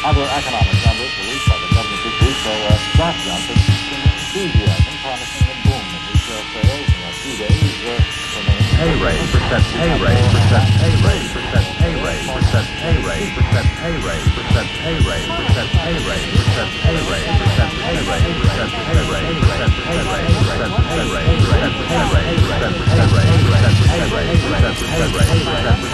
Other economic numbers released by the government this week show a stock jump in enthusiasm, promising a boom in retail sales in a few days. Pay rate, percent pay rate, percent pay rate, percent pay rate, percent pay rate, percent pay rate, percent pay rate, percent pay rate, percent pay rate, percent pay rate, percent pay rate, percent pay rate, percent pay rate, percent pay rate, percent pay rate, percent pay rate, percent pay rate, percent pay rate, percent